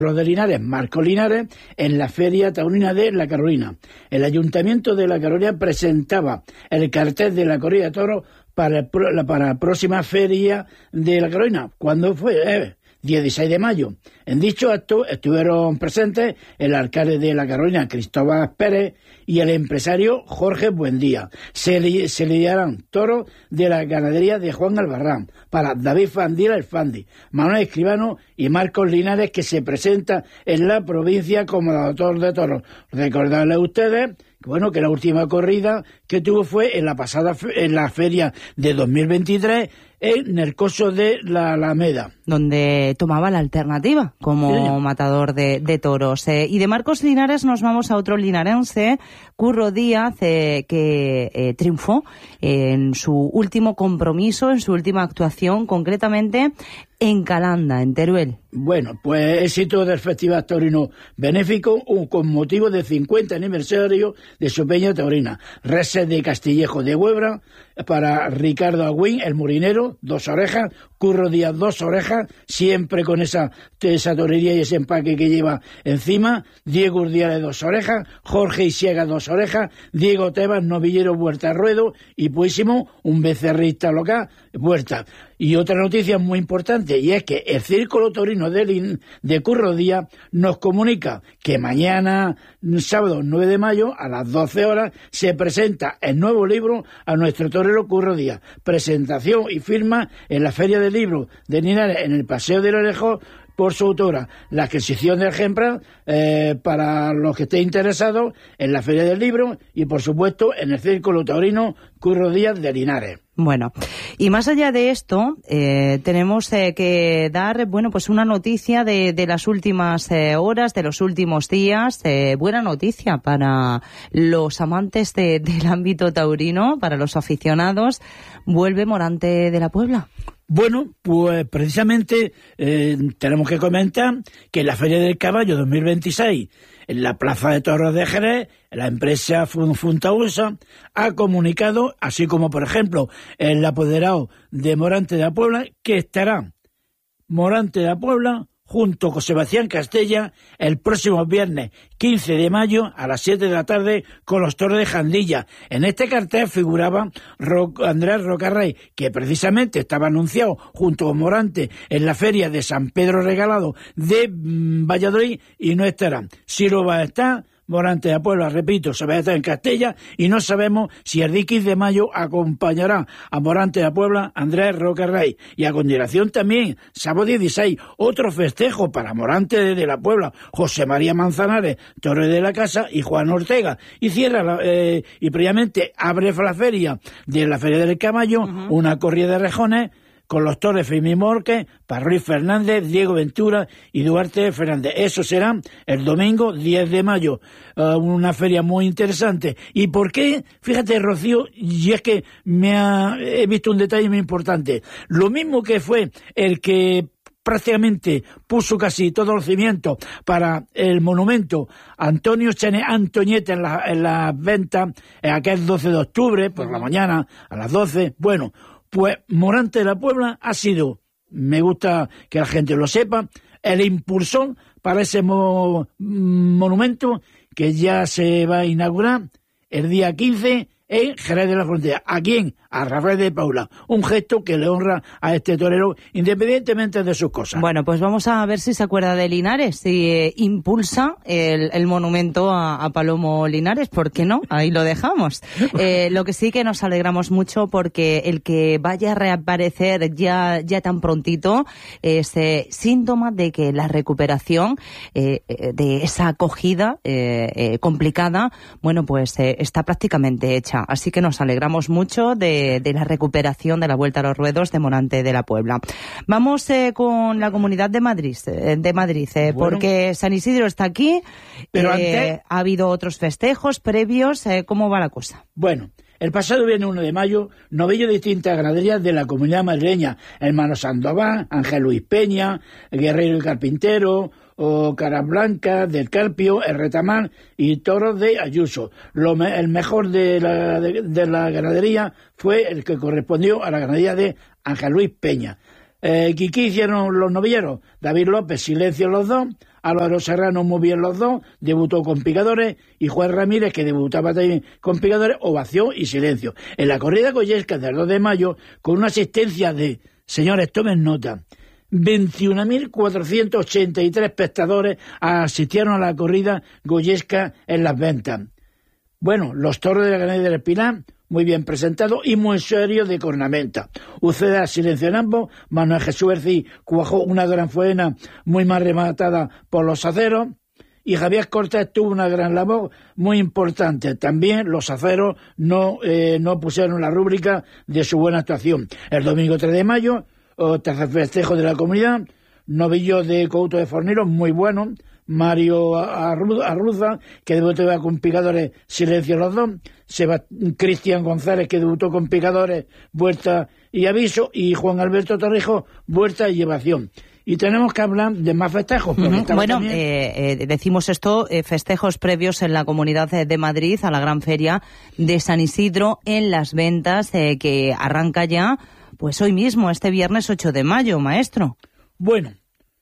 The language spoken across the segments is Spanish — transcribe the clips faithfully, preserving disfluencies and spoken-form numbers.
de Linares, Marcos Linares, en la Feria Taurina de La Carolina. El Ayuntamiento de La Carolina presentaba el cartel de la corrida de toros para, el, para la próxima Feria de La Carolina. ¿Cuándo fue? Eh, dieciséis de mayo. En dicho acto estuvieron presentes el alcalde de La Carolina, Cristóbal Pérez, y el empresario Jorge Buendía. Se, li, se lidiarán toros de la ganadería de Juan Albarrán para David Fandila el Fandi, Manuel Escribano y Marcos Linares, que se presenta en la provincia como autor de toros. Recordarles a ustedes bueno, que la última corrida que tuvo fue en la pasada en la feria de dos mil veintitrés en el coso de la Alameda, donde tomaba la alternativa como sí. matador de, de toros. Eh, y de Marcos Linares nos vamos a otro linarense, Curro Díaz, eh, que eh, triunfó en su último compromiso, en su última actuación, concretamente en Calanda, en Teruel. Bueno, pues éxito del Festival Taurino Benéfico un, con motivo del cincuenta aniversario de su peña taurina. Reses de Castillejo de Huebra para Ricardo Agüín, el molinero, dos orejas, Curro Díaz, dos orejas, siempre con esa, esa torería y ese empaque que lleva encima, Diego Urdiales, dos orejas, Jorge Isiega, dos orejas, Diego Tebas, novillero, Huerta Ruedo, y Puísimo, un becerrista local, Huerta. Y otra noticia muy importante, y es que el Círculo Taurino de, Lin, de Curro Díaz nos comunica que mañana, sábado nueve de mayo, a las doce horas, se presenta el nuevo libro a nuestro torero Curro Díaz. Presentación y firma en la Feria del Libro de Linares, en el Paseo del Orejo, por su autora. La adquisición del ejemplar eh, para los que estén interesados en la Feria del Libro y, por supuesto, en el Círculo Taurino Curro Díaz de Linares. Bueno, y más allá de esto, eh, tenemos eh, que dar, bueno, pues una noticia de, de las últimas eh, horas, de los últimos días. Eh, buena noticia para los amantes de, del ámbito taurino, para los aficionados. Vuelve Morante de la Puebla. Bueno, pues precisamente eh, tenemos que comentar que en la Feria del Caballo dos mil veintiséis, en la Plaza de Toros de Jerez, la empresa Funtausa ha comunicado, así como por ejemplo el apoderado de Morante de la Puebla, que estará Morante de la Puebla junto con Sebastián Castella el próximo viernes quince de mayo a las siete de la tarde con los toros de Jandilla. En este cartel figuraba Ro- Andrés Rocarrey, que precisamente estaba anunciado junto con Morante en la feria de San Pedro Regalado de mmm, Valladolid, y no estará. Si lo va a estar Morante de la Puebla, repito, se va a estar en Castella, y no sabemos si el quince de mayo acompañará a Morante de la Puebla Andrés Rocarrey. Y a continuación también, sábado dieciséis, otro festejo para Morante de la Puebla, José María Manzanares, torero de la casa, y Juan Ortega. Y cierra, la, eh, y previamente abre la feria de la Feria del Caballo, uh-huh. una corrida de rejones, con los toros Fermín Márquez, Parruiz Fernández, Diego Ventura y Duarte Fernández. Eso será el domingo diez de mayo, uh, una feria muy interesante. ¿Y por qué? Fíjate, Rocío, y es que me ha, he visto un detalle muy importante. Lo mismo que fue el que prácticamente puso casi todos los cimientos para el monumento Antonio Chene Antoñete en la, en la venta, en aquel doce de octubre, por la mañana, a las doce, bueno, pues Morante de la Puebla ha sido, me gusta que la gente lo sepa, el impulsor para ese mo- monumento que ya se va a inaugurar el día quince en Jerez de la Frontera. ¿A quién? A Rafael de Paula. Un gesto que le honra a este torero independientemente de sus cosas. Bueno, pues vamos a ver si se acuerda de Linares, si eh, impulsa el, el monumento a, a Palomo Linares. ¿Por qué no? Ahí lo dejamos. Eh, lo que sí que nos alegramos mucho, porque el que vaya a reaparecer ya, ya tan prontito es eh, síntoma de que la recuperación eh, de esa acogida eh, eh, complicada, bueno, pues eh, está prácticamente hecha. Así que nos alegramos mucho de, de la recuperación de la vuelta a los ruedos de Morante de la Puebla. Vamos eh, con la Comunidad de Madrid, eh, de Madrid eh, bueno, porque San Isidro está aquí, pero eh, antes ha habido otros festejos previos. Eh, ¿Cómo va la cosa? Bueno, el pasado viernes uno de mayo, novillos de distintas ganaderías de la comunidad madrileña, Hermano Sandoval, Ángel Luis Peña, Guerrero y Carpintero, o Caras Blancas del Carpio, el Retamar y toros de Ayuso. Lo me, el mejor de la, de, de la ganadería fue el que correspondió a la ganadería de Ángel Luis Peña. Eh, Quiquí hicieron los novilleros, David López, Silencio los dos, Álvaro Serrano muy bien los dos, debutó con picadores, y Juan Ramírez, que debutaba también con picadores, ovación y silencio. En la corrida goyesca del dos de mayo, con una asistencia de, señores, tomen nota, veintiún mil cuatrocientos ochenta y tres espectadores asistieron a la corrida goyesca en las ventas. Bueno, los toros de la ganadería del Pilar, muy bien presentados y muy serios de cornamenta. Uceda silencio en ambos, Manuel Jesús Ercí cuajó una gran faena muy mal rematada por los aceros, y Javier Cortés tuvo una gran labor muy importante. También los aceros no, eh, no pusieron la rúbrica de su buena actuación. El domingo tres de mayo, o tercer festejo de la comunidad, novillo de Couto de Fornero, muy bueno, Mario Arruza, que debutó con picadores, silencio los dos, Cristian González, que debutó con picadores, vuelta y aviso, y Juan Alberto Torrijos, vuelta y llevación. Y tenemos que hablar de más festejos. Uh-huh. Bueno, también... eh, eh, decimos esto, eh, festejos previos en la Comunidad de Madrid a la gran feria de San Isidro en Las Ventas, eh, que arranca ya, pues hoy mismo, este viernes ocho de mayo, maestro. Bueno,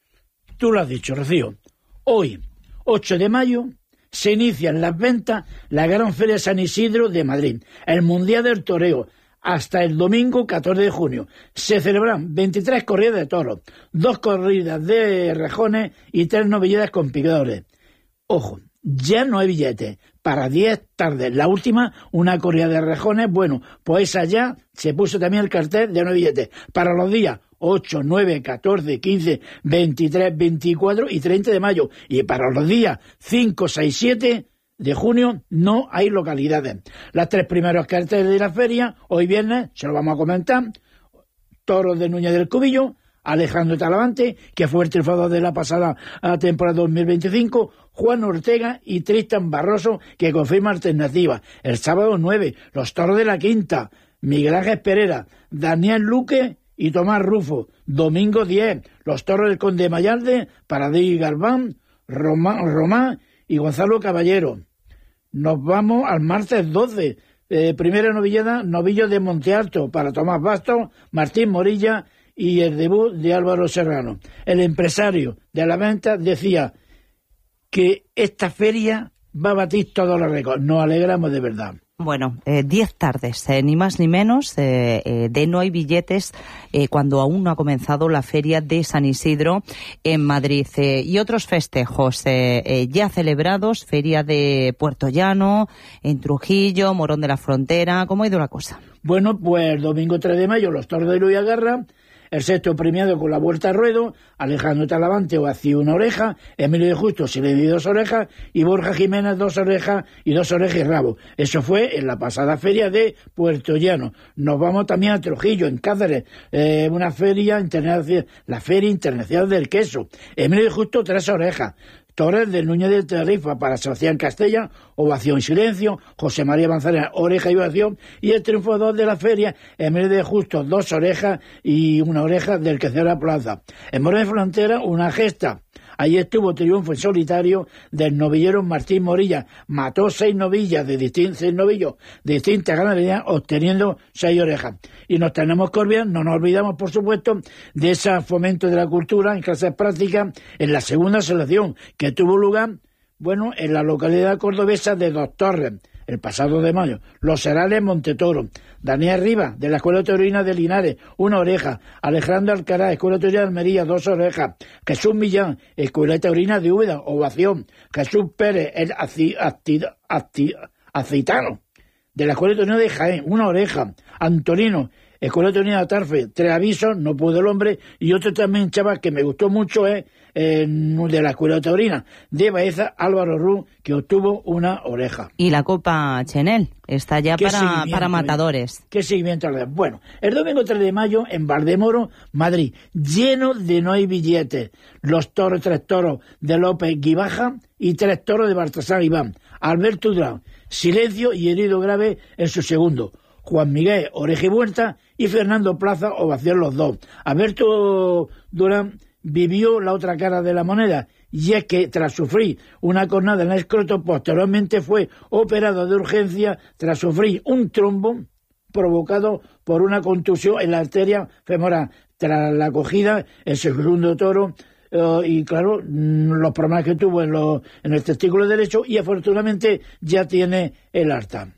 tú lo has dicho, Rocío. Hoy, ocho de mayo, se inicia en Las Ventas la Gran Feria de San Isidro de Madrid, el Mundial del Toreo, hasta el domingo catorce de junio. Se celebran veintitrés corridas de toros, dos corridas de rejones y tres novilladas con picadores. Ojo, ya no hay billetes. Para diez tardes, la última, una corrida de rejones, bueno, pues allá se puso también el cartel de no billetes. Para los días ocho, nueve, catorce, quince, veintitrés, veinticuatro y treinta de mayo. Y para los días cinco, seis, siete de junio no hay localidades. Las tres primeros carteles de la feria, hoy viernes, se lo vamos a comentar. Toros de Núñez del Cubillo, Alejandro Talavante, que fue el triunfador de la pasada temporada dos mil veinticinco, Juan Ortega y Tristan Barroso, que confirma alternativa. El sábado nueve, los toros de la Quinta, Miguel Ángel Pereira, Daniel Luque y Tomás Rufo. Domingo diez, los toros del Conde Mayalde, Paradí Galván, Román, Román y Gonzalo Caballero. Nos vamos al martes doce, eh, primera novillada, novillo de Monte Alto, para Tomás Bastos, Martín Morilla y el debut de Álvaro Serrano. El empresario de la venta decía que esta feria va a batir todos los récords. Nos alegramos de verdad. Bueno, eh, diez tardes, eh, ni más ni menos, eh, eh, de no hay billetes eh, cuando aún no ha comenzado la feria de San Isidro en Madrid. Eh, y otros festejos eh, eh, ya celebrados, feria de Puerto Llano, en Trujillo, Morón de la Frontera. ¿Cómo ha ido la cosa? Bueno, pues el domingo tres de mayo, los toros de Luis Agarra, el sexto premiado con la vuelta a ruedo, Alejandro Talavante o Así una oreja, Emilio de Justo si le di dos orejas, y Borja Jiménez dos orejas y dos orejas y rabo. Eso fue en la pasada feria de Puerto Llano. Nos vamos también a Trujillo, en Cáceres, eh, una feria internacional, la Feria Internacional del Queso. Emilio de Justo tres orejas. Torres del Núñez de Tarifa para Sebastián Castella, ovación y silencio, José María Manzanera, oreja y ovación, y el triunfador de la feria, Emilio de Justo, dos orejas y una oreja del que cierra la plaza. En Morón de Frontera, una gesta. Allí estuvo triunfo en solitario del novillero Martín Morilla. Mató seis novillas de distintos seis novillos de distintas ganaderías, obteniendo seis orejas. Y nos tenemos que olvidar, no nos olvidamos, por supuesto, de ese fomento de la cultura en clases prácticas en la segunda selección, que tuvo lugar, bueno, en la localidad cordobesa de Dos Torres, el pasado de mayo. Los Herales, Montetoro. Daniel Rivas, de la Escuela Taurina de Linares, una oreja. Alejandro Alcaraz, Escuela Taurina de Almería, dos orejas. Jesús Millán, Escuela Taurina de Úbeda, ovación. Jesús Pérez, el aci, acti, acti, aceitano, de la Escuela Taurina de Jaén, una oreja. Antonino, Escuela Taurina de Tarfe, tres avisos, no pudo el hombre. Y otro también, chaval, que me gustó mucho, es eh, de la Escuela Taurina de Baeza, Álvaro Ruz, que obtuvo una oreja. Y la Copa Chenel está ya para, para matadores. ¿Qué seguimiento? Bueno, el domingo tres de mayo en Valdemoro, Madrid, lleno de no hay billetes. Los toros, tres toros de López Guibaja y tres toros de Baltasar Iván. Alberto Durán, silencio y herido grave en su segundo. Juan Miguel, oreja y vuelta, y Fernando Plaza, ovación los dos. Alberto Durán vivió la otra cara de la moneda, y es que tras sufrir una cornada en el escroto, posteriormente fue operado de urgencia tras sufrir un trombo provocado por una contusión en la arteria femoral. Tras la acogida, el segundo toro uh, y claro, los problemas que tuvo en, los, en el testículo derecho, y afortunadamente ya tiene el alta.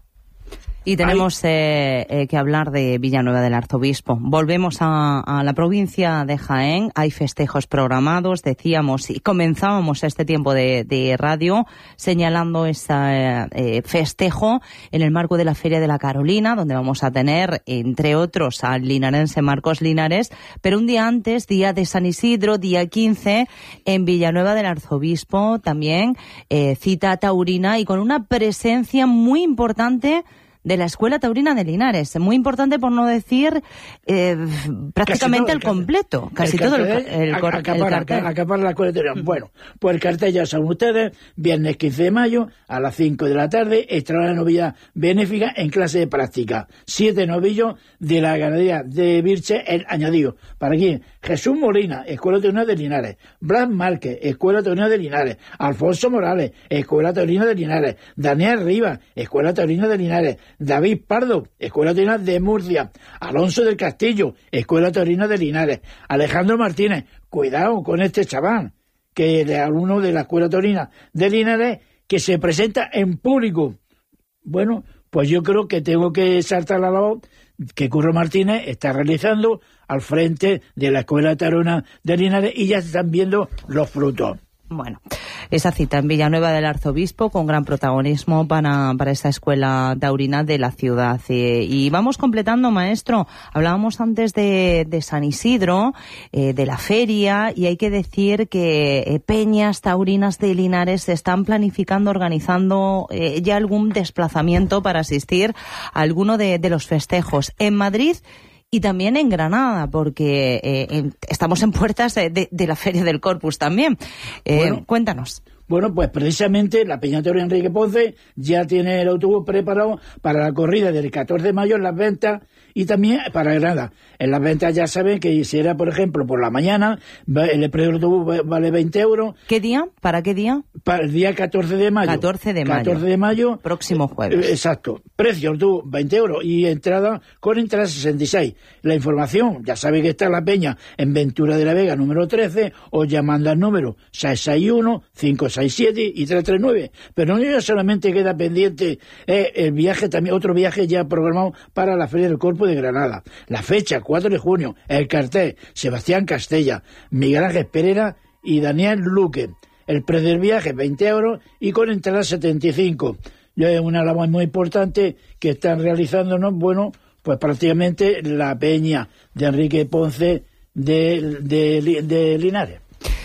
Y tenemos eh, eh, que hablar de Villanueva del Arzobispo. Volvemos a, a la provincia de Jaén. Hay festejos programados, decíamos, y comenzábamos este tiempo de, de radio señalando ese eh, festejo en el marco de la Feria de la Carolina, donde vamos a tener, entre otros, al linarense Marcos Linares, pero un día antes, día de San Isidro, día quince, en Villanueva del Arzobispo, también eh, cita taurina y con una presencia muy importante de la Escuela Taurina de Linares, muy importante por no decir eh, prácticamente al completo, casi todo el, el, el, el cartel. Acapar la Escuela Taurina. Bueno, pues el cartel ya saben ustedes, viernes quince de mayo a las cinco de la tarde, extraordinaria novilla benéfica en clase de práctica. Siete novillos de la ganadería de Virche, el añadido. ¿Para quién? Jesús Molina, Escuela Taurina de Linares. Blas Márquez, Escuela Taurina de Linares. Alfonso Morales, Escuela Taurina de Linares. Daniel Rivas, Escuela Taurina de Linares. David Pardo, Escuela Taurina de Murcia. Alonso del Castillo, Escuela Taurina de Linares. Alejandro Martínez, cuidado con este chaval, que es alumno de la Escuela Taurina de Linares, que se presenta en público. Bueno, pues yo creo que tengo que saltar la voz que Curro Martínez está realizando al frente de la Escuela Taurina de Linares, y ya se están viendo los frutos. Bueno, esa cita en Villanueva del Arzobispo con gran protagonismo para, para esta escuela taurina de la ciudad. Eh, y vamos completando, maestro. Hablábamos antes de, de San Isidro, eh, de la feria, y hay que decir que eh, peñas taurinas de Linares se están planificando, organizando eh, ya algún desplazamiento para asistir a alguno de, de los festejos. En Madrid y también en Granada, porque eh, en, estamos en puertas de, de, de la Feria del Corpus también. Eh, bueno, cuéntanos. Bueno, pues precisamente la Peña Taurina Enrique Ponce ya tiene el autobús preparado para la corrida del catorce de mayo en las ventas, y también para Granada. En las ventas ya saben que si era, por ejemplo, por la mañana, el precio del autobús vale veinte euros. ¿Qué día? ¿Para qué día? Para el día catorce de mayo. catorce de mayo. catorce de mayo. Próximo jueves. Eh, exacto. Precio del autobús veinte euros y entrada con entrada sesenta y seis. La información, ya sabe que está la Peña en Ventura de la Vega, número trece, o llamando al número seis seis uno, cinco seis siete y tres tres nueve. Pero no ya solamente queda pendiente eh, el viaje, también otro viaje ya programado para la Feria del Corpus de Granada. La fecha, cuatro de junio, el cartel, Sebastián Castella, Miguel Ángel Pereira y Daniel Luque. El precio del viaje, veinte euros y con entrada setenta y cinco. Es una labor muy importante que están realizándonos, bueno, pues prácticamente la peña de Enrique Ponce de, de, de, de Linares.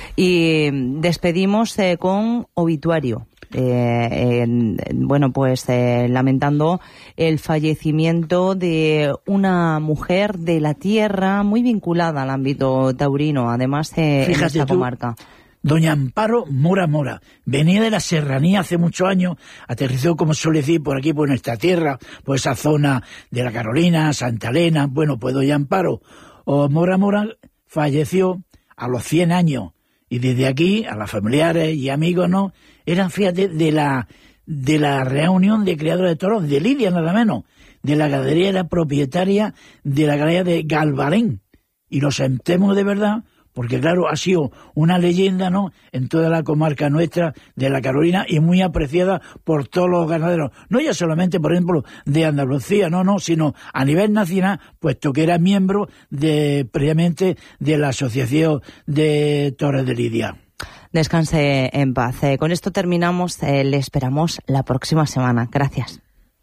Y despedimos eh, con obituario. Eh, eh, bueno, pues eh, lamentando el fallecimiento de una mujer de la tierra muy vinculada al ámbito taurino, además eh, en esta tú, comarca. Doña Amparo Mora Mora, venía de la serranía hace muchos años, aterrizó, como suele decir, por aquí, por nuestra tierra, por esa zona de la Carolina, Santa Elena. Bueno, pues Doña Amparo o Mora Mora falleció a los cien años. Y desde aquí, a los familiares y amigos, ¿no? Eran, fíjate, de la de la reunión de criadores de toros de Lidia, nada menos. De la ganadería, era propietaria de la ganadería de Galvarén. Y lo sentemos de verdad, porque claro, ha sido una leyenda, ¿no?, en toda la comarca nuestra de la Carolina, y muy apreciada por todos los ganaderos. No ya solamente, por ejemplo, de Andalucía, no, no, sino a nivel nacional, puesto que era miembro de, previamente, de la Asociación de Toros de Lidia. Descanse en paz. Eh, con esto terminamos. Eh, le esperamos la próxima semana. Gracias.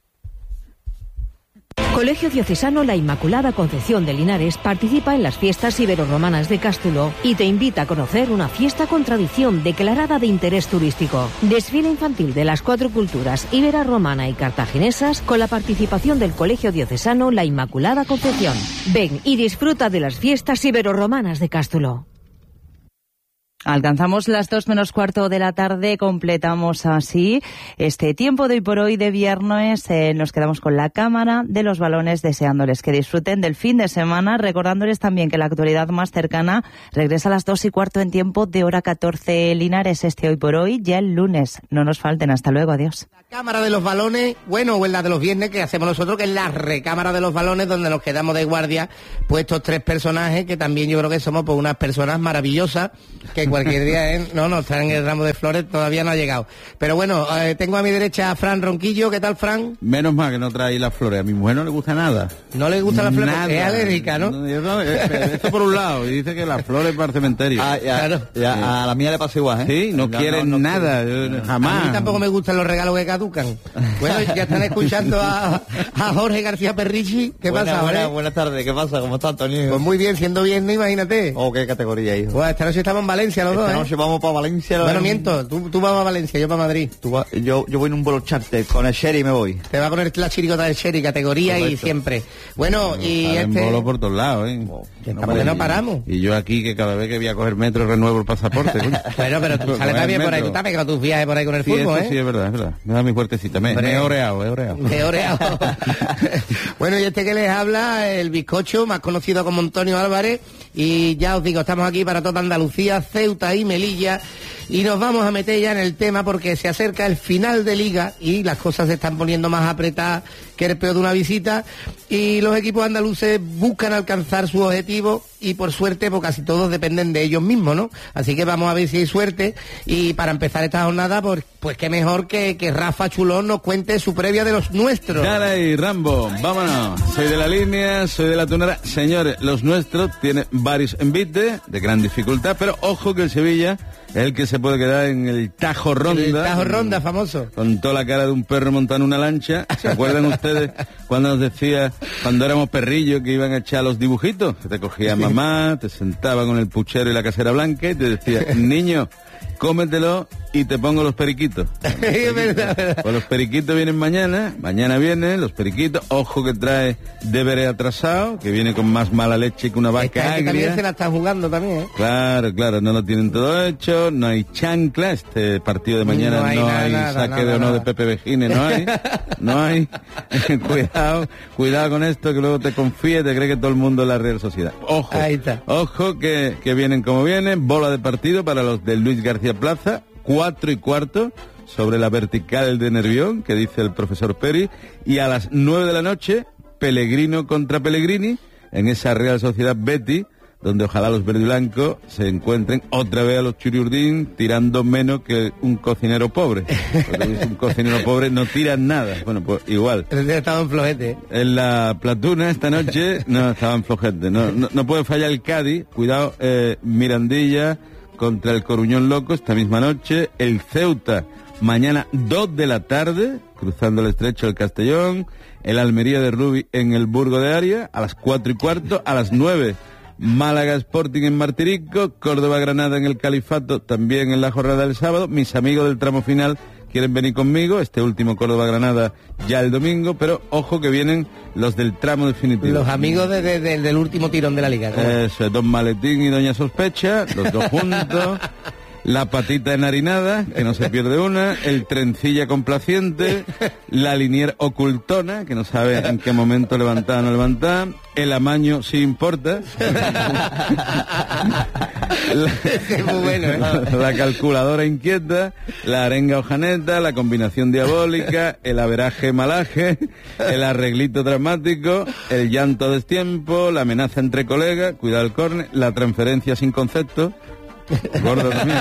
Colegio Diocesano La Inmaculada Concepción de Linares participa en las fiestas ibero-romanas de Cástulo y te invita a conocer una fiesta con tradición declarada de interés turístico. Desfile infantil de las cuatro culturas ibero-romana y cartaginesas con la participación del Colegio Diocesano La Inmaculada Concepción. Ven y disfruta de las fiestas ibero-romanas de Cástulo. Alcanzamos las dos menos cuarto de la tarde, completamos así este tiempo de hoy por hoy de viernes. Eh, nos quedamos con la cámara de los balones, deseándoles que disfruten del fin de semana, recordándoles también que la actualidad más cercana regresa a las dos y cuarto en tiempo de hora catorce Linares, este hoy por hoy, ya el lunes. No nos falten, hasta luego, adiós. La cámara de los balones, bueno, o en la de los viernes que hacemos nosotros, que es la recámara de los balones, donde nos quedamos de guardia, puestos tres personajes, que también yo creo que somos pues unas personas maravillosas, que cualquier día, ¿eh? No, no, están en el ramo de flores, todavía no ha llegado. Pero bueno, eh, tengo a mi derecha a Fran Ronquillo. ¿Qué tal, Fran? Menos mal que no trae las flores. A mi mujer no le gusta nada. No le gusta las flores nada. porque es alérgica, ¿no? no, no esto por un lado. Y dice que las flores para el cementerio. Ah, ya, Claro. ya, Sí. a la mía le pasa igual, ¿eh? Sí, no Ya, quieren no, no, nada. no. Jamás. A mí tampoco me gustan los regalos que caducan. Bueno, ya están escuchando a, a Jorge García Perrichi. ¿Qué Buena, pasa, buena, Jorge? buenas tardes, ¿qué pasa? ¿Cómo está, Antonio? Pues muy bien, siendo viernes, imagínate. Oh, qué categoría, hijo. Pues esta noche estamos en Valencia los Esta dos, ¿eh? noche vamos para Valencia. Bueno, ¿no? miento, tú, tú vas a Valencia, yo para Madrid. Tú vas- yo, yo voy en un vuelo charter con el Sherry y me voy. Te va a poner la chiricota del Sherry, categoría y Correcto. siempre. Bueno, y Salen este... bolos por todos lados, ¿eh? ¿Por qué no paramos? Y yo aquí, que cada vez que voy a coger metro renuevo el pasaporte. coño. Bueno, pero tú Coger sales también por ahí, metro. tú te has pegado tus viajes por ahí con el Sí, fútbol, eso ¿eh? sí, es verdad, es verdad. Me da mi fuertecita. Me, Hombre. me he oreado, he oreado. Te he oreado. Bueno, y este que les habla, el bizcocho, más conocido como Antonio Álvarez, y ya os digo, estamos aquí para toda Andalucía, Ceuta y Melilla, y nos vamos a meter ya en el tema porque se acerca el final de liga y las cosas se están poniendo más apretadas que el peor de una visita, y los equipos andaluces buscan alcanzar su objetivo, y por suerte, pues casi todos dependen de ellos mismos, ¿no? Así que vamos a ver si hay suerte, y para empezar esta jornada, pues, pues qué mejor que, que Rafa Chulón nos cuente su previa de los nuestros. Dale ahí, Rambo, vámonos. Soy de la línea, soy de la tunera. Señores, los nuestros tienen varios envites de gran dificultad, pero ojo que el Sevilla es el que se puede quedar en el Tajo Ronda. El Tajo Ronda, famoso. Con toda la cara de un perro montando en una lancha. ¿Se acuerdan ustedes cuando nos decía, cuando éramos perrillos, que iban a echar los dibujitos? Que te cogía mamá, te sentaba con el puchero y la casera blanca y te decía, niño, cómetelo y te pongo los periquitos. Es verdad, verdad. Pues los periquitos vienen mañana, mañana vienen los periquitos, ojo que trae deberé atrasado, que viene con más mala leche que una Esta vaca gente también agria. se la están jugando también, ¿eh? Claro, claro, no lo tienen todo hecho, no hay chancla, este partido de mañana No hay no nada, hay nada, saque nada, de honor nada. de Pepe Vejines, no hay, no hay. Cuidado, cuidado con esto que luego te confíe y te cree que todo el mundo es la Real Sociedad. Ojo, Ahí está. ojo que, que vienen como vienen, bola de partido para los de Luis García Plaza, cuatro y cuarto, sobre la vertical de Nervión, que dice el profesor Peri, y a las nueve de la noche, Pellegrino contra Pellegrini, en esa Real Sociedad Betis, donde ojalá los verdiblancos se encuentren otra vez a los Churiurdín tirando menos que un cocinero pobre. Porque un cocinero pobre no tira nada. Bueno, pues igual. El día estaba en flojete, ¿eh? En la Platuna esta noche no estaban flojetes. No, no, no puede fallar el Cádiz. Cuidado, eh, Mirandilla contra el Coruñón Loco esta misma noche. El Ceuta mañana dos de la tarde, cruzando el estrecho del Castellón. El Almería de Rubi en el Burgo de Aria a las cuatro y cuarto. A las nueve, Málaga Sporting en Martirico. Córdoba Granada en el Califato, también en la jornada del sábado. Mis amigos del tramo final quieren venir conmigo, este último Córdoba Granada ya el domingo, pero ojo que vienen los del tramo definitivo. Los amigos de- de- de- del último tirón de la liga. ¿cómo? Eso es, Don Maletín y Doña Sospecha, los dos juntos. La patita enharinada, que no se pierde una, el trencilla complaciente, la linier ocultona, que no sabe en qué momento levantar o no levantar, el amaño sí importa, la, Es muy bueno, ¿eh? la calculadora inquieta, la arenga hojaneta, la combinación diabólica, el averaje malaje, el arreglito dramático, el llanto a destiempo, la amenaza entre colegas, cuidado el córner, la transferencia sin concepto, gordo también,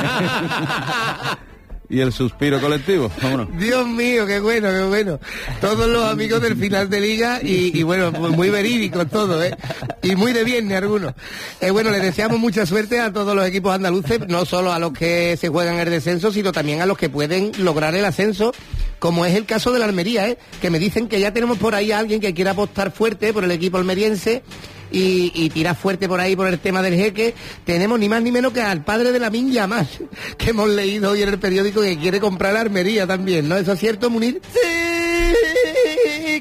y el suspiro colectivo. Vámonos. Dios mío, qué bueno, qué bueno. Todos los amigos del final de liga y, y bueno, pues muy verídicos todos, ¿eh? Y muy de viernes algunos. Eh, bueno, les deseamos mucha suerte a todos los equipos andaluces, no solo a los que se juegan el descenso, sino también a los que pueden lograr el ascenso, como es el caso de la Almería, ¿eh? Que me dicen que ya tenemos por ahí a alguien que quiera apostar fuerte por el equipo almeriense. Y, y tirar fuerte por ahí por el tema del jeque. Tenemos ni más ni menos que al padre de Lamine Yamal, que hemos leído hoy en el periódico que quiere comprar la Almería también, ¿no? ¿Eso es cierto, Munir? Sí,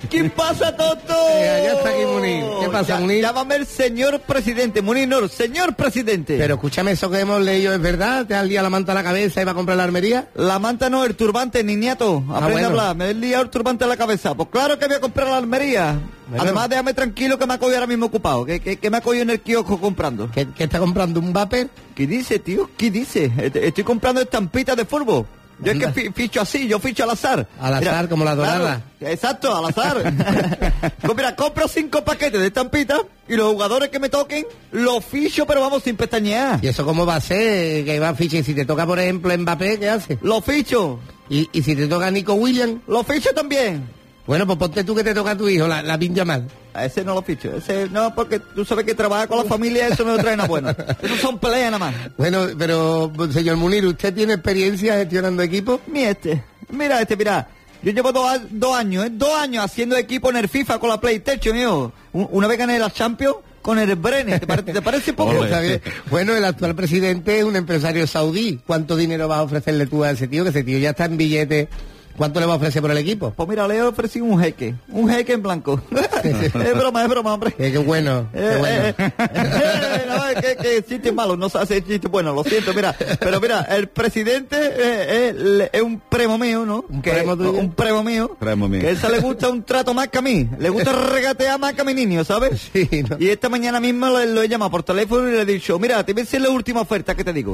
¿Qué pasa, Toto? Ya, ya está aquí Munir. ¿Qué pasa, Ya- Munir? Llámame el señor presidente, Munir, no, señor presidente. Pero escúchame, eso que hemos leído es verdad. ¿Te has liado la manta a la cabeza y va a comprar la armería? La manta no, el turbante, niñato. Aprende Ah, bueno. a hablar. Me he liado el turbante a la cabeza. Pues claro que voy a comprar la almería. Bueno. Además, déjame tranquilo que me ha cogido ahora mismo ocupado. Que, que, que me ha cogido en el kiosco comprando. ¿Qué, qué está comprando? ¿Un vapor? ¿Qué dice, tío? ¿Qué dice? Est- Estoy comprando estampitas de fútbol. Yo es que Anda. fi- ficho así, yo ficho al azar. Al azar, como la dorada. Claro, exacto, al azar. Pues mira, compro cinco paquetes de estampitas y los jugadores que me toquen los ficho, pero vamos sin pestañear. ¿Y eso cómo va a ser? Que va a fichar. Y si te toca, por ejemplo, Mbappé, ¿qué hace? Los ficho, ¿Y, y si te toca Nico Williams? los ficho también. Bueno, pues ponte tú que te toca a tu hijo, la, la Bin Yamal. A ese no lo ficho, ese no, porque tú sabes que trabajar con la familia eso no lo trae nada bueno. Eso son peleas nada más. Bueno, pero, señor Munir, ¿usted tiene experiencia gestionando equipos? Mira este, mira este, mira. Yo llevo dos, a- dos años, ¿eh? Dos años haciendo equipo en el FIFA con la PlayStation, mío. Un- Una vez gané la Champions con el Brenner. ¿Te, pare- te parece poco? Ole. Está bien. Bueno, el actual presidente es un empresario saudí. ¿Cuánto dinero vas a ofrecerle tú a ese tío? Que ese tío ya está en billetes. ¿Cuánto le va a ofrecer por el equipo? Pues mira, le he ofrecido un jeque. Un jeque en blanco. Es broma, es broma, hombre. Eh, qué bueno, qué Eh, bueno. eh, eh, no, es que, que chiste malo, no se hace chiste bueno, lo siento, mira. Pero mira, el presidente eh, eh, le- es un primo mío, ¿no? ¿Un Que- primo tuyo? Un primo mío. Primo mío. Que a ese le gusta un trato más que a mí. Le gusta regatear más que a mi niño, ¿sabes? Sí, ¿no? Y esta mañana mismo lo, lo he llamado por teléfono y le he dicho, mira, te voy a decir la última oferta que te digo.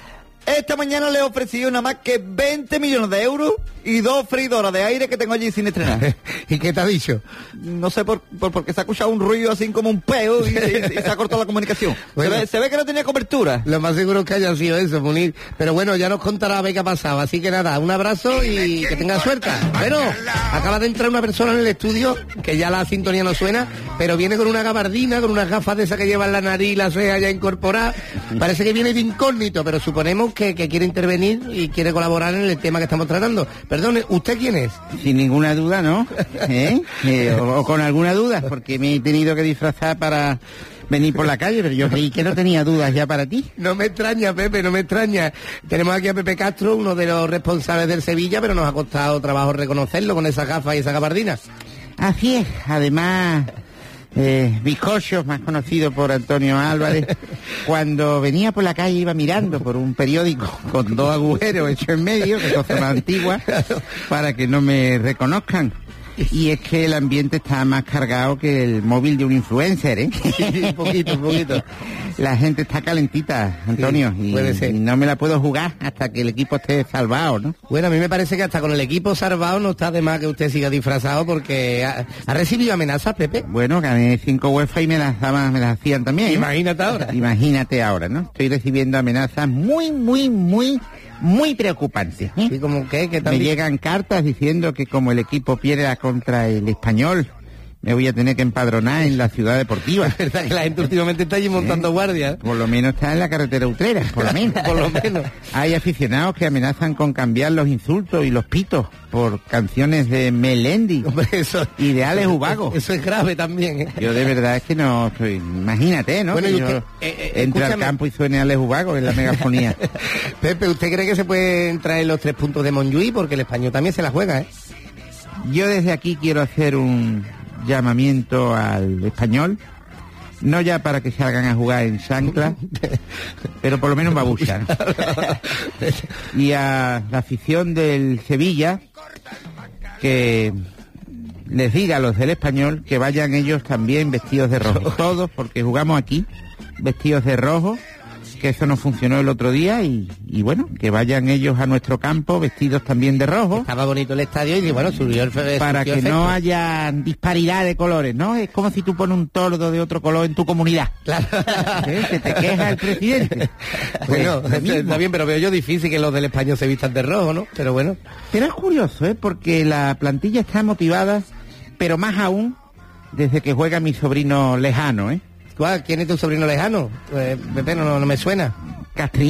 Esta mañana le he ofrecido nada más que veinte millones de euros y dos freidoras de aire que tengo allí sin estrenar. ¿Y qué te ha dicho? No sé por, por porque se ha escuchado un ruido así como un peo y, se- y se ha cortado la comunicación. Bueno. Se, ve, se ve que no tenía cobertura. Lo más seguro es que haya sido eso, Munir. Pero bueno, ya nos contará a ver qué ha pasado. Así que nada, un abrazo y que tenga suerte. Bueno, acaba de entrar una persona en el estudio, que ya la sintonía no suena, pero viene con una gabardina, con unas gafas de esas que lleva en la nariz y la ceja ya incorporada. Parece que viene de incógnito, pero suponemos que, que quiere intervenir y quiere colaborar en el tema que estamos tratando. Perdone, ¿usted quién es? Sin ninguna duda, ¿no? ¿Eh? Eh, o, o con alguna duda, porque me he tenido que disfrazar para venir por la calle, pero yo creí que no tenía dudas ya para ti. No me extraña, Pepe, no me extraña. Tenemos aquí a Pepe Castro, uno de los responsables del Sevilla, pero nos ha costado trabajo reconocerlo con esas gafas y esa gabardina. Así es, además, eh, Bizcocho, más conocido por Antonio Álvarez, cuando venía por la calle iba mirando por un periódico con dos agujeros hechos en medio, que cosa más antigua, para que no me reconozcan. Y es que el ambiente está más cargado que el móvil de un influencer, ¿eh? un poquito, un poquito. La gente está calentita, Antonio, Sí, y, puede ser. y no me la puedo jugar hasta que el equipo esté salvado, ¿no? Bueno, a mí me parece que hasta con el equipo salvado no está de más que usted siga disfrazado porque ha, ha recibido amenazas, Pepe. Bueno, gané cinco UEFA y me las daban, me las hacían también. ¿eh? Imagínate ahora. Imagínate ahora, ¿no? Estoy recibiendo amenazas muy, muy, muy, muy preocupantes. ¿eh? ¿Y como qué? ¿Qué tal? Me llegan cartas diciendo que como el equipo pierda contra el Español, me voy a tener que empadronar en la ciudad deportiva. Es verdad que la gente últimamente está allí montando guardias. Por lo menos está en la carretera Utrera, por lo menos. Por lo menos. Hay aficionados que amenazan con cambiar los insultos y los pitos por canciones de Melendi Hombre, eso, y de Alex Ubago. eso es grave también, ¿eh? Yo de verdad es que no estoy... Imagínate, ¿no? Bueno, Que y yo usted- eh, eh, entre al escúchame. campo y suene Alex Ubago en la megafonía. Pepe, ¿usted cree que se pueden traer los tres puntos de Montjuïc? Porque el español también se la juega, ¿eh? Yo desde aquí quiero hacer un llamamiento al Español, no ya para que salgan a jugar en chancla, pero por lo menos babucha, ¿no? Y a la afición del Sevilla, que les diga a los del Español que vayan ellos también vestidos de rojo, todos, porque jugamos aquí vestidos de rojo, que eso no funcionó el otro día, y, y bueno, que vayan ellos a nuestro campo vestidos también de rojo, Estaba bonito el estadio y bueno, subió el fe- para surgió que efecto. no haya disparidad de colores, ¿no? Es como si tú pones un tordo de otro color en tu comunidad. Claro. ¿Eh? Que te queja el presidente. Bueno, Pues, lo mismo. está bien, pero veo yo difícil que los del español se vistan de rojo, ¿no? Pero bueno. Pero es curioso, ¿eh? Porque la plantilla está motivada, pero más aún desde que juega mi sobrino lejano, ¿eh? ¿Cuál? ¿Quién es tu sobrino lejano? Pues, Pepe, no, no, no me suena. Castrín.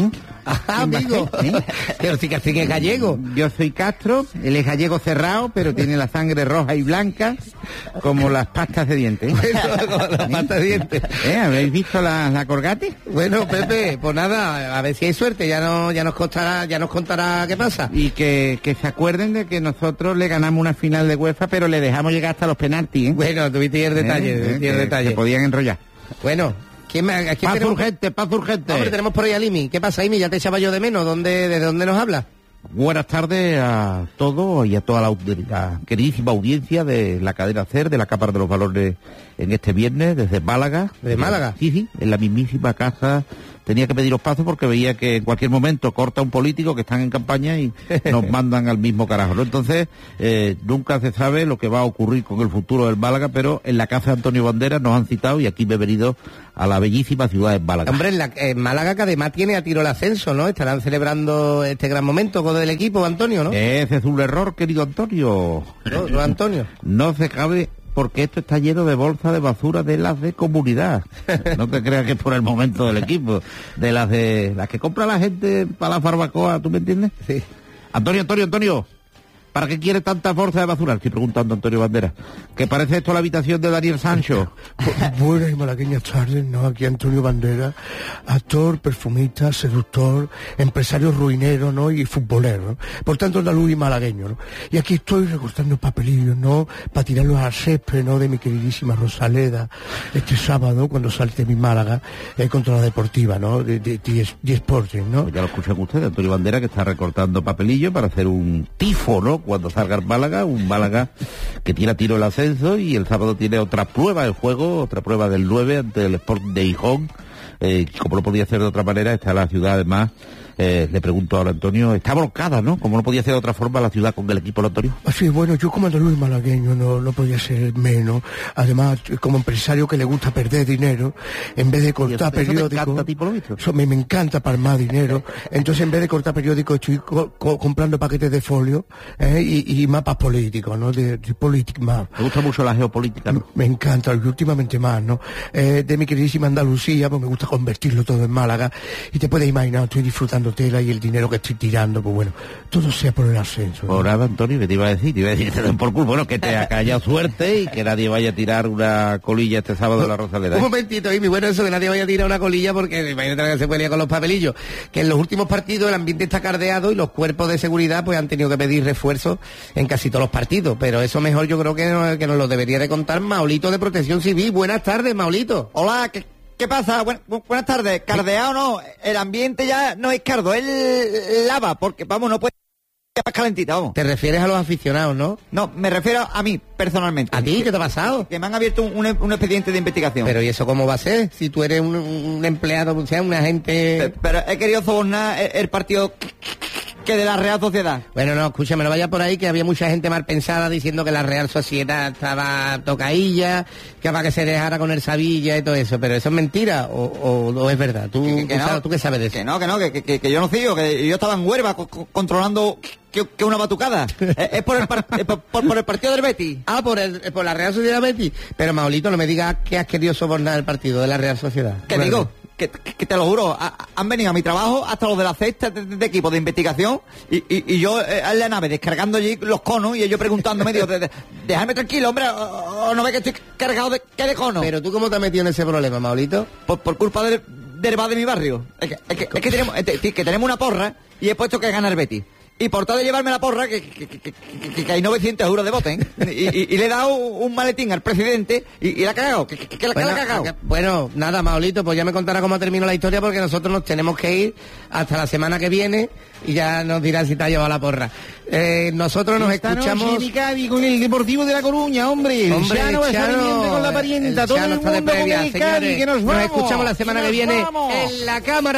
Ah, amigo. ¿Sí? Pero sí que así que es gallego. Yo soy Castro, él es gallego cerrado, pero tiene la sangre roja y blanca, como las pastas de dientes. Bueno, como las pastas de dientes. ¿Eh? ¿Habéis visto la, la Colgate? Bueno, Pepe, pues nada, a ver si hay suerte, ya no, ya nos contará, ya nos contará qué pasa. Y que, que se acuerden de que nosotros le ganamos una final de UEFA, pero le dejamos llegar hasta los penaltis, ¿eh? Bueno, tuviste el detalle, ¿Eh? tuviste ¿Eh? el Que detalle. se podían enrollar. Bueno, ¿quién me, ¿a quién Paz tenemos? urgente, paz urgente. Hombre, tenemos por ahí a Imi. ¿Qué pasa, Imi? Ya te echaba yo de menos. ¿Dónde, ¿De dónde nos habla? Buenas tardes a todos y a toda la, la queridísima audiencia de la cadena SER, de la Cámara de los Valores en este viernes, desde Málaga. ¿De Málaga? Sí, sí, en la mismísima casa. Tenía que pediros paso porque veía que en cualquier momento corta un político que están en campaña y nos mandan al mismo carajo, ¿no? Entonces, eh, nunca se sabe lo que va a ocurrir con el futuro del Málaga, pero en la casa de Antonio Banderas nos han citado y aquí me he venido a la bellísima ciudad de Málaga. Hombre, en, la, en Málaga, que además tiene a tiro el ascenso, ¿no? Estarán celebrando este gran momento con el equipo, Antonio, ¿no? Ese es un error, querido Antonio. No, no, Antonio. No se cabe, porque esto está lleno de bolsas de basura de las de comunidad. No te creas que es por el momento del equipo. De las de las que compra la gente para la barbacoa, ¿tú me entiendes? Sí. Antonio, Antonio, Antonio, ¿para qué quiere tanta bolsa de basura? Estoy preguntando a Antonio Banderas. ¿Qué parece esto la habitación de Daniel Sancho? Buenas y malagueñas tardes, ¿no? Aquí Antonio Banderas, actor, perfumista, seductor, empresario ruinero, ¿no? Y futbolero, ¿no? Por tanto, andaluz y malagueño, ¿no? Y aquí estoy recortando papelillos, ¿no? Para tirarlos al césped, ¿no? De mi queridísima Rosaleda, este sábado, cuando salte mi Málaga, eh, contra la Deportiva, ¿no? De, de, de, de Sporting, ¿no? Pues ya lo escuchan ustedes, Antonio Banderas, que está recortando papelillo para hacer un tifo, ¿no? Cuando salga el Málaga, un Málaga que tira tiro el ascenso y el sábado tiene otra prueba de juego, otra prueba del nueve ante el Sport de Gijón. Eh, como no podía ser de otra manera, está la ciudad además, eh, le pregunto ahora a Antonio, está volcada, ¿no? Como no podía ser de otra forma la ciudad con el equipo, Antonio. Así, bueno, yo como andaluz y malagueño no, no podía ser menos. Además, como empresario que le gusta perder dinero, en vez de cortar periódicos... ¿Te encanta a ti, por lo visto? Eso me, me encanta palmar dinero. Entonces, en vez de cortar periódicos, estoy co co comprando paquetes de folio, ¿eh? y, y mapas políticos, ¿no? De, de Politic Map. Me gusta mucho la geopolítica, ¿no? Me encanta, y últimamente más, ¿no? Eh, de mi queridísima Andalucía, pues me gusta convertirlo todo en Málaga. Y te puedes imaginar, estoy disfrutando tela y el dinero que estoy tirando, pues bueno, todo sea por el ascenso, ¿no? Por nada, Antonio, ¿qué te iba a decir? Te iba a decir, te den por culo, bueno, que te ha callado suerte y que nadie vaya a tirar una colilla este sábado de la Rosaleda, ¿eh? Un momentito, y bueno, eso que nadie vaya a tirar una colilla porque imagínate que se puede liar con los papelillos. Que en los últimos partidos el ambiente está cardeado y los cuerpos de seguridad pues han tenido que pedir refuerzos en casi todos los partidos. Pero eso mejor yo creo que, no, que nos lo debería de contar Maulito de Protección Civil. Buenas tardes, Maulito. Hola, ¿qué, qué pasa? Buen- bu- buenas tardes. Cardeado no, el ambiente ya no es cardo, es lava, porque vamos, no puede ser más calentita, vamos. Te refieres a los aficionados, ¿no? No, me refiero a mí, personalmente. ¿A ti? ¿Qué te ha pasado? Que me han abierto un, un- un expediente de investigación. Pero ¿y eso cómo va a ser? Si tú eres un, un empleado, o sea, un agente... Pe- Pero he querido sobornar el, el partido que de la Real Sociedad. Bueno, no, escúchame, no vaya por ahí, que había mucha gente mal pensada diciendo que la Real Sociedad estaba tocailla, que para que se dejara con el Sevilla y todo eso, pero eso es mentira o, o, o es verdad. ¿Tú, Que- que tú, no, sabes, ¿tú qué sabes de eso? Que no, que no, que, que, que yo no sigo, que yo estaba en Huelva co- co- controlando que, que una batucada. es, es por el par- es por, por- por el partido del Betis. Ah, por, el, por la Real Sociedad Betis. Pero, Maulito, no me digas que has querido sobornar el partido de la Real Sociedad. Que Bueno. digo, que, que- que te lo juro, ha- han venido a mi trabajo hasta los de la cesta de, de- de equipo de investigación y, y, y yo eh, en la nave descargando allí los conos y ellos preguntándome, digo, de, de, dejadme tranquilo, hombre, o, o no ve que estoy cargado de, ¿qué de conos? Pero tú, ¿cómo te has metido en ese problema, Maulito? Por, por culpa del, del bar de mi barrio. Es que, es que, es que tenemos, es que- que tenemos una porra y he puesto que gana el Betis. Y por tal de llevarme la porra, que, que, que, que, que- que hay novecientos euros de bote, ¿eh? y, y- y le he dado un maletín al presidente y, y la ha cagado. Que, que, que la, que la ha cagado. acá- bueno, nada, Maulito, pues ya me contará cómo terminó la historia porque nosotros nos tenemos que ir hasta la semana que viene y ya nos dirán si te ha llevado la porra. Eh, nosotros nos Esta escuchamos... noche mi Cádiz con el Deportivo de La Coruña, hombre. Hombre, Chano va a estar Chano, pendiente con la parienta. el Todo Chano el está de mundo con previa, el señores. Cádiz, que nos Nos vamos. escuchamos la semana Que que nos viene vamos. en la Cámara.